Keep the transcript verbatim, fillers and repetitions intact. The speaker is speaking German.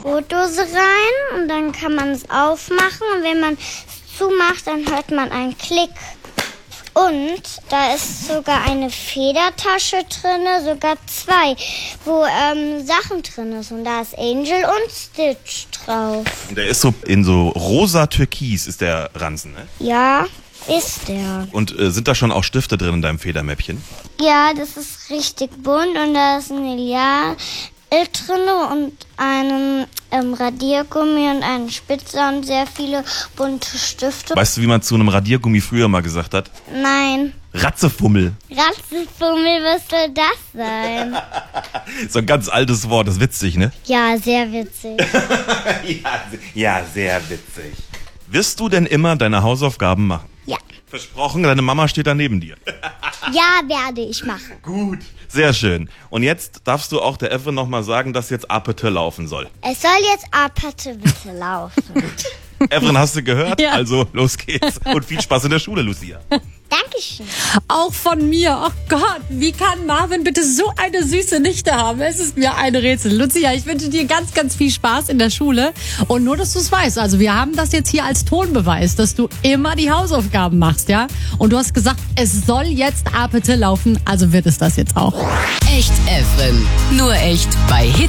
Brotdose rein und dann kann man es aufmachen. Und wenn man es zumacht, dann hört man einen Klick. Und da ist sogar eine Federtasche drin, sogar zwei, wo ähm, Sachen drin sind. Und da ist Angel und Stitch drauf. Und der ist so in so rosa Türkis, ist der Ranzen, ne? Ja, ist der. Und äh, sind da schon auch Stifte drin in deinem Federmäppchen? Ja, das ist richtig bunt und da ist ein Lineal drin und einen ähm, Radiergummi und einen Spitzer und sehr viele bunte Stifte. Weißt du, wie man zu einem Radiergummi früher mal gesagt hat? Nein. Ratzefummel. Ratzefummel, was soll das sein? So ein ganz altes Wort, das ist witzig, ne? Ja, sehr witzig. ja, ja, sehr witzig. Wirst du denn immer deine Hausaufgaben machen? Ja. Versprochen, deine Mama steht da neben dir. Ja, werde ich machen. Gut, sehr schön. Und jetzt darfst du auch der Effe nochmal sagen, dass jetzt Apete laufen soll. Es soll jetzt Apete bitte laufen. Efren, hast du gehört? Ja. Also, los geht's. Und viel Spaß in der Schule, Lucia. Dankeschön. Auch von mir. Oh Gott, wie kann Marvin bitte so eine süße Nichte haben? Es ist mir ein Rätsel. Lucia, ich wünsche dir ganz, ganz viel Spaß in der Schule. Und nur, dass du es weißt. Also wir haben das jetzt hier als Tonbeweis, dass du immer die Hausaufgaben machst, ja? Und du hast gesagt, es soll jetzt Apete laufen. Also wird es das jetzt auch. Echt Efren. Nur echt bei Hit